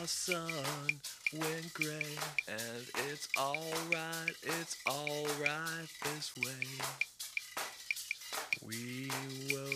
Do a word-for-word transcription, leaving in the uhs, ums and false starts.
our sun went gray, and it's alright, it's alright this way. We will